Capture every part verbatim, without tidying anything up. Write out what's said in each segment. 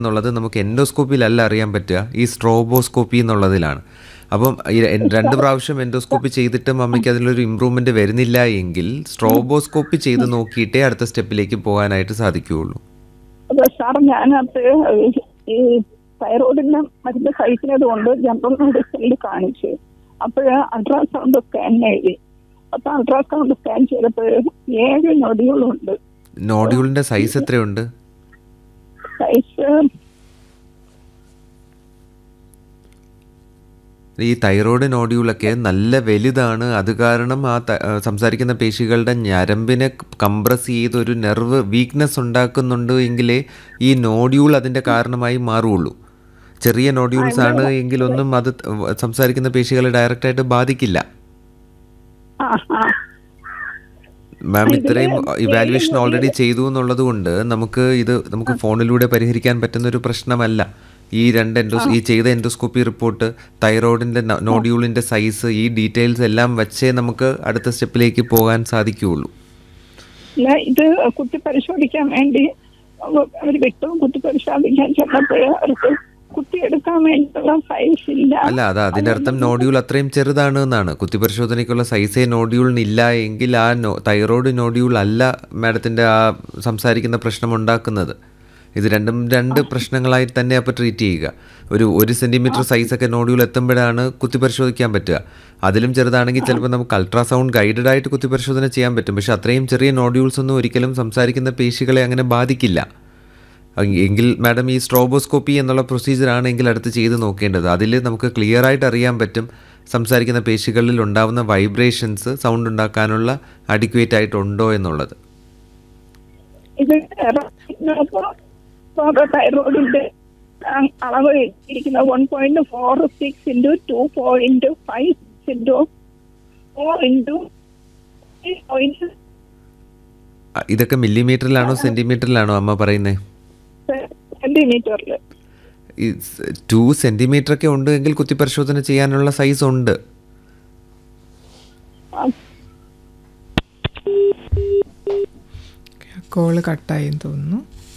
എന്നുള്ളത് നമുക്ക് എൻഡോസ്കോപ്പിയിലല്ല അറിയാൻ പറ്റുക, ഈ സ്ട്രോബോസ്കോപ്പി എന്നുള്ളതിലാണ്. അപ്പം ഈ എൻ- രണ്ട് പ്രാവശ്യം എൻഡോസ്കോപ്പി ചെയ്തിട്ടും അമ്മയ്ക്ക് അതിലൊരു ഇമ്പ്രൂവ്മെന്റ് വരുന്നില്ല എങ്കിൽ സ്ട്രോബോസ്കോപ്പി ചെയ്ത് നോക്കിയിട്ടേ അടുത്ത സ്റ്റെപ്പിലേക്ക് പോകാനായിട്ട് സാധിക്കുകയുള്ളൂ. അപ്പൊ സാർ ഞാനത് ഈ തൈറോയിഡിന്റെ മരുന്ന് കഴിക്കുന്നത് കൊണ്ട് ജനറൽ മെഡിസിനിൽ കാണിച്ചു. അപ്പോഴ് അൾട്രാസൗണ്ട് സ്കാൻ എഴുതി. അപ്പൊ അൾട്രാസൗണ്ട് സ്കാൻ ചെയ്തപ്പോൾ ഏഴ് നൊടികളുണ്ട്. നോഡ്യൂളിന്റെ സൈസ് എത്രയുണ്ട്? സൈസ് ഈ തൈറോയ്ഡ് നോഡ്യൂളൊക്കെ നല്ല വലുതാണ്. അത് കാരണം ആ ത- ആ സംസാരിക്കുന്ന പേശികളുടെ ഞരമ്പിനെ കംപ്രസ് ചെയ്ത് ഒരു നെർവ് വീക്ക്നെസ് ഉണ്ടാക്കുന്നുണ്ട് എങ്കിലേ ഈ നോഡ്യൂൾ അതിൻ്റെ കാരണമായി മാറുള്ളൂ. ചെറിയ നോഡ്യൂൾസ് ആണ് എങ്കിലൊന്നും അത് ത- സംസാരിക്കുന്ന പേശികളെ ഡയറക്റ്റായിട്ട് ബാധിക്കില്ല. ആ ആ മാം ഇത്രയും ഇവാലുവേഷൻ ഓൾറെഡി ചെയ്തു എന്നുള്ളത് കൊണ്ട് നമുക്ക് ഇത് നമുക്ക് ഫോണിലൂടെ പരിഹരിക്കാൻ പറ്റുന്ന ഒരു പ്രശ്നമല്ല. ഈ രണ്ട് എൻഡോസ് ഈ ചെയ്ത എൻഡോസ്കോപ്പി റിപ്പോർട്ട്, തൈറോയിഡിൻ്റെ നോഡ്യൂളിൻ്റെ സൈസ്, ഈ ഡീറ്റെയിൽസ് എല്ലാം വച്ചേ നമുക്ക് അടുത്ത സ്റ്റെപ്പിലേക്ക് പോകാൻ സാധിക്കുകയുള്ളൂ. ഇല്ല, ഇത് കുത്തി പരിശോധിക്കാൻ വേണ്ടി അവർ വ്യക്തവും കുത്തി പരിശോധിക്കാൻ ചെന്നപ്പോൾ അവർക്ക് കുത്തിയെടുക്കാൻ വേണ്ടിയിട്ടുള്ള സൈസ് ഇല്ല. അല്ല, അത് അതിൻ്റെ അർത്ഥം നോഡ്യൂൾ അത്രയും ചെറുതാണ് എന്നാണ്. കുത്തിപരിശോധനയ്ക്കുള്ള സൈസേ നോഡ്യൂളിനില്ല എങ്കിൽ ആ നോ തൈറോയ്ഡ് നോഡ്യൂൾ അല്ല മാഡത്തിൻ്റെ ആ സംസാരിക്കുന്ന പ്രശ്നം ഉണ്ടാക്കുന്നത്. ഇത് രണ്ടും രണ്ട് പ്രശ്നങ്ങളായി തന്നെ അപ്പോൾ ട്രീറ്റ് ചെയ്യുക. ഒരു ഒരു സെൻറ്റിമീറ്റർ സൈസൊക്കെ നോഡ്യൂൾ എത്തുമ്പോഴാണ് കുത്തിപരിശോധിക്കാൻ പറ്റുക. അതിലും ചെറുതാണെങ്കിൽ ചിലപ്പോൾ നമുക്ക് അൾട്രാസൗണ്ട് ഗൈഡഡ് ആയിട്ട് കുത്തിപരിശോധന ചെയ്യാൻ പറ്റും. പക്ഷേ അത്രയും ചെറിയ നോഡ്യൂൾസ് ഒന്നും ഒരിക്കലും സംസാരിക്കുന്ന പേശികളെ അങ്ങനെ ബാധിക്കില്ല. എങ്കിൽ മാഡം ഈ സ്ട്രോബോസ്കോപ്പി എന്നുള്ള പ്രൊസീജിയർ ആണെങ്കിൽ അടുത്ത് ചെയ്ത് നോക്കേണ്ടത്. അതിൽ നമുക്ക് ക്ലിയർ ആയിട്ട് അറിയാൻ പറ്റും സംസാരിക്കുന്ന പേശികളിൽ ഉണ്ടാവുന്ന വൈബ്രേഷൻസ് സൗണ്ട് ഉണ്ടാക്കാനുള്ള അഡിക്വേറ്റ് ആയിട്ടുണ്ടോ എന്നുള്ളത്. ഇത് തൈറോയിഡിന്റെ അളവ് ഇരിക്കുന്ന one point four six into two point five into four into point അ, ഇതൊക്കെ മില്ലിമീറ്ററിലാണോ സെൻറ്റിമീറ്ററിലാണോ അമ്മ പറയുന്നത്? സെന്റിമീറ്ററിൽ. ഈ ടു സെൻറ്റിമീറ്റർ ഒക്കെ ഉണ്ട് എങ്കിൽ കുത്തിപരിശോധന ചെയ്യാനുള്ള സൈസ് ഉണ്ട്. കോള് കട്ടായെന്ന് തോന്നുന്നു.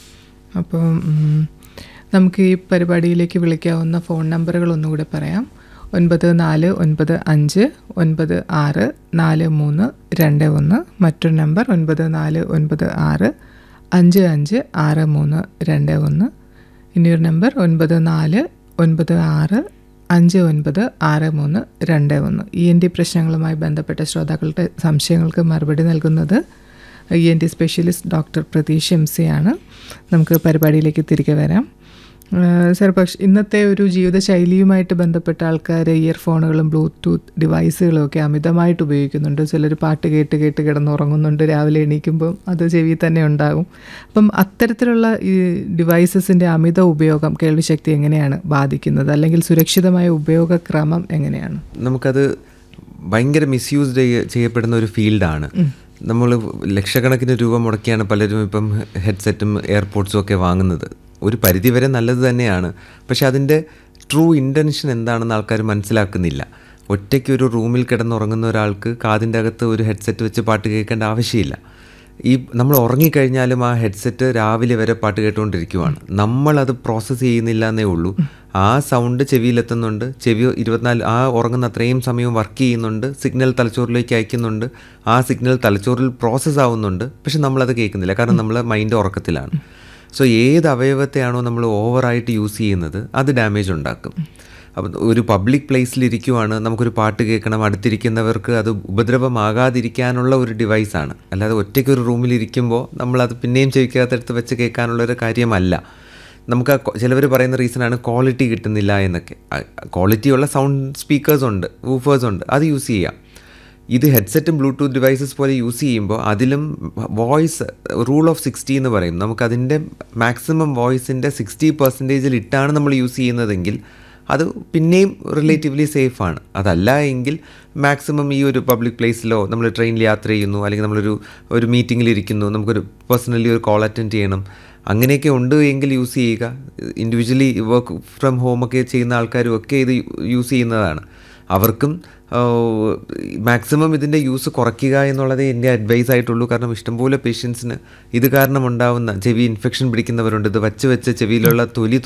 അപ്പം ഉം, നമുക്ക് ഈ പരിപാടിയിലേക്ക് വിളിക്കാവുന്ന ഫോൺ നമ്പറുകൾ ഒന്നുകൂടെ പറയാം. ഒൻപത് നാല് ഒൻപത് അഞ്ച് ഒൻപത് ആറ് നാല് മൂന്ന് രണ്ട് ഒന്ന്. മറ്റൊരു നമ്പർ ഒൻപത് നാല് ഒൻപത് ആറ് അഞ്ച് അഞ്ച് ആറ് മൂന്ന് രണ്ട് ഒന്ന്. ഇനിയൊരു നമ്പർ ഒൻപത് നാല് ഒൻപത് ആറ് അഞ്ച് ഒൻപത് ആറ് മൂന്ന് രണ്ട് ഒന്ന്. ഇ എൻ ടി പ്രശ്നങ്ങളുമായി ബന്ധപ്പെട്ട ശ്രോതാക്കളുടെ സംശയങ്ങൾക്ക് മറുപടി നൽകുന്നത് E N T specialist doctor Pratheesh M C ആണ്. നമുക്ക് പരിപാടിയിലേക്ക് തിരികെ വരാം. സർ, പക്ഷേ ഇന്നത്തെ ഒരു ജീവിതശൈലിയുമായിട്ട് ബന്ധപ്പെട്ട ആൾക്കാർ ഇയർഫോണുകളും ബ്ലൂടൂത്ത് ഡിവൈസുകളും ഒക്കെ അമിതമായിട്ട് ഉപയോഗിക്കുന്നുണ്ട്. ചിലർ പാട്ട് കേട്ട് കേട്ട് കിടന്നുറങ്ങുന്നുണ്ട്, രാവിലെ എണീക്കുമ്പം അത് ചെവി തന്നെ ഉണ്ടാകും. അപ്പം അത്തരത്തിലുള്ള ഈ ഡിവൈസസിൻ്റെ അമിത ഉപയോഗം കേൾവിശക്തി എങ്ങനെയാണ് ബാധിക്കുന്നത്, അല്ലെങ്കിൽ സുരക്ഷിതമായ ഉപയോഗക്രമം എങ്ങനെയാണ്? നമുക്കത് ഭയങ്കര മിസ്യൂസ്ഡ് ചെയ്യപ്പെടുന്ന ഒരു ഫീൽഡാണ്. നമ്മൾ ലക്ഷക്കണക്കിന് രൂപ മുടക്കിയാണ് പലരും ഇപ്പം ഹെഡ്സെറ്റും എയർപോഡ്സും ഒക്കെ വാങ്ങുന്നത്. ഒരു പരിധിവരെ നല്ലത് തന്നെയാണ്. പക്ഷെ അതിൻ്റെ ട്രൂ ഇൻറ്റൻഷൻ എന്താണെന്ന് ആൾക്കാർ മനസ്സിലാക്കുന്നില്ല. ഒറ്റയ്ക്ക് ഒരു റൂമിൽ കിടന്നുറങ്ങുന്ന ഒരാൾക്ക് കാതിൻ്റെ അകത്ത് ഒരു ഹെഡ്സെറ്റ് വെച്ച് പാട്ട് കേൾക്കേണ്ട ആവശ്യമില്ല. ഈ നമ്മൾ ഉറങ്ങിക്കഴിഞ്ഞാലും ആ ഹെഡ്സെറ്റ് രാവിലെ വരെ പാട്ട് കേട്ടുകൊണ്ടിരിക്കുവാണ്. നമ്മളത് പ്രോസസ്സ് ചെയ്യുന്നില്ല എന്നേ ഉള്ളൂ. ആ സൗണ്ട് ചെവിയിലെത്തുന്നുണ്ട്, ചെവി ഇരുപത്തിനാല് ആ ഉറങ്ങുന്ന അത്രയും സമയം വർക്ക് ചെയ്യുന്നുണ്ട്, സിഗ്നൽ തലച്ചോറിലേക്ക് അയക്കുന്നുണ്ട്, ആ സിഗ്നൽ തലച്ചോറിൽ പ്രോസസ്സ് ആവുന്നുണ്ട്. പക്ഷെ നമ്മളത് കേൾക്കുന്നില്ല, കാരണം നമ്മൾ മൈൻഡ് ഉറക്കത്തിലാണ്. സോ ഏത് അവയവത്തെയാണോ നമ്മൾ ഓവറായിട്ട് യൂസ് ചെയ്യുന്നത് അത് ഡാമേജ് ഉണ്ടാക്കും. അപ്പം ഒരു പബ്ലിക് പ്ലേസിലിരിക്കുവാണ്, നമുക്കൊരു പാട്ട് കേൾക്കണം, അടുത്തിരിക്കുന്നവർക്ക് അത് ഉപദ്രവമാകാതിരിക്കാനുള്ള ഒരു ഡിവൈസാണ്. അല്ലാതെ ഒറ്റയ്ക്കൊരു റൂമിലിരിക്കുമ്പോൾ നമ്മളത് പിന്നെയും ചെവിക്കകത്തെടുത്ത് വെച്ച് കേൾക്കാനുള്ളൊരു കാര്യമല്ല. നമുക്ക് ആ ചിലവർ പറയുന്ന റീസണാണ് ക്വാളിറ്റി കിട്ടുന്നില്ല എന്നൊക്കെ. ക്വാളിറ്റിയുള്ള സൗണ്ട് സ്പീക്കേഴ്സ് ഉണ്ട്, വൂഫേഴ്സ് ഉണ്ട്, അത് യൂസ് ചെയ്യാം. ഇത് ഹെഡ്സെറ്റും ബ്ലൂടൂത്ത് ഡിവൈസസ് പോലെ യൂസ് ചെയ്യുമ്പോൾ അതിലും വോയിസ് റൂൾ ഓഫ് സിക്സ്റ്റി എന്ന് പറയും. നമുക്കതിൻ്റെ മാക്സിമം വോയിസിൻ്റെ സിക്സ്റ്റി പെർസെൻറ്റേജിൽ ഇട്ടാണ് നമ്മൾ യൂസ് ചെയ്യുന്നതെങ്കിൽ അത് പിന്നെയും റിലേറ്റീവ്ലി സേഫാണ്. അതല്ല എങ്കിൽ മാക്സിമം ഈ ഒരു പബ്ലിക് പ്ലേസിലോ നമ്മൾ ട്രെയിനിൽ യാത്ര ചെയ്യുന്നു, അല്ലെങ്കിൽ നമ്മളൊരു ഒരു മീറ്റിങ്ങിലിരിക്കുന്നു, നമുക്കൊരു പേഴ്സണലി ഒരു കോൾ അറ്റൻഡ് ചെയ്യണം, അങ്ങനെയൊക്കെ ഉണ്ട് എങ്കിൽ യൂസ് ചെയ്യുക. ഇൻഡിവിജ്വലി വർക്ക് ഫ്രം ഹോമൊക്കെ ചെയ്യുന്ന ആൾക്കാരും ഒക്കെ ഇത് യൂസ് ചെയ്യുന്നതാണ്. അവർക്കും മാക്സിമം ഇതിൻ്റെ യൂസ് കുറയ്ക്കുക എന്നുള്ളതേ എൻ്റെ അഡ്വൈസ് ആയിട്ടുള്ളൂ. കാരണം ഇഷ്ടംപോലെ പേഷ്യൻസിന് ഇത് കാരണം ഉണ്ടാവുന്ന ചെവി ഇൻഫെക്ഷൻ പിടിക്കുന്നവരുണ്ട്. ഇത് വച്ച് വെച്ച് ചെവിയിലുള്ള തൊലി